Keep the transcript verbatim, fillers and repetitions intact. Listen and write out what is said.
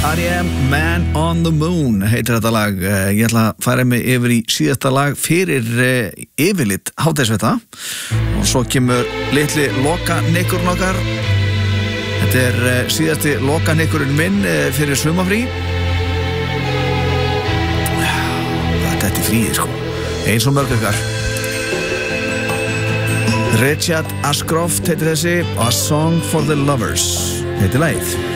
R E M, Man on the Moon heitir þetta lag. Ég ætla að færa mig yfir í síðasta lag fyrir yfirlit hádegisveta og svo kemur litli lokanikkurinn okkar. Þetta er síðasti lokanikkurinn minn fyrir sumafrí. Þetta er fríið sko, eins og mörg ykkar. Richard Ashcroft heitir þessi, A Song for the Lovers heitir lagið.